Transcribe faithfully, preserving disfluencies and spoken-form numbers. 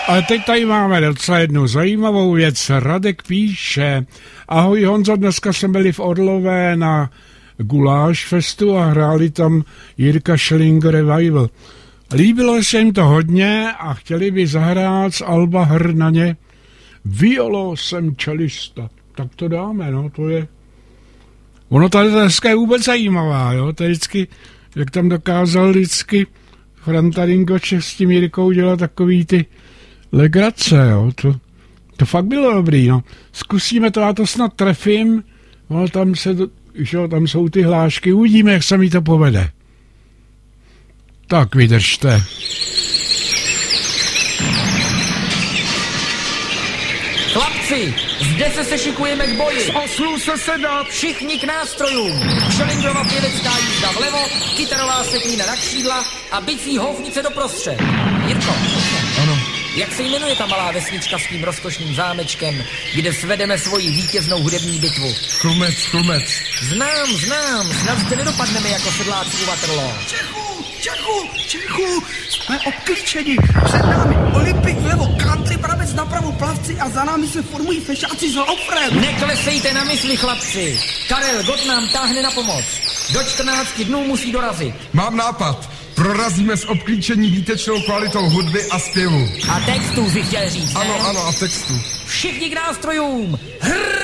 Ale teď tady máme docela jednu zajímavou věc. Radek píše: ahoj Honzo, dneska jsme byli v Orlové na Guláš festu a hráli tam Jirka Schilling Revival. Líbilo se jim to hodně a chtěli by zahrát z alba Hr na ně Violo jsem čelista. Tak to dáme, no, to je... Ono tady dneska je vůbec zajímavá, jo, to je vždycky, jak tam dokázal vždycky Franta Ringoče s tím Jirkou dělat takový ty legrace, jo, to, to fakt bylo dobrý, no. Zkusíme to, já to snad trefím, no, tam se, že jo, tam jsou ty hlášky, uvidíme, jak se mi to povede. Tak vydržte. Chlapci, zde se sešikujeme k boji. Z oslů se sedat. Všichni k nástrojům. Schillingova pěvecká jízda vlevo, kytarová seklína na křídla a bicí houfnice doprostřed. Jirko, ano. Jak se jmenuje ta malá vesnička s tím rozkošným zámečkem, kde svedeme svoji vítěznou hudební bitvu? Chlumec, Chlumec. Znám, znám, snad zde nedopadneme jako sedláci u Waterloo. Čechu, Čechu, Čechu, jsme obklíčeni. Před námi Olympik vlevo, country Brabec napravo, plavci a za námi se formují fešáci s Laufrem. Neklesejte na mysli, chlapci. Karel Gott nám táhne na pomoc. Do čtrnácti dnů musí dorazit. Mám nápad. Prorazíme s obklíčení výtečnou kvalitou hudby a zpěvu. A textů si chtěl říct, ne? Ano, ano, a textu. Všichni k nástrojům. Hrrr!